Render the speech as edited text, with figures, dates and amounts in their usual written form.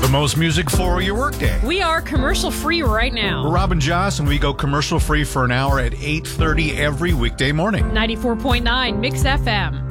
The most music for your workday. We are commercial free right now. We're Rob and Joss, and we go commercial free for an hour at 8:30 every weekday morning. 94.9 Mix FM.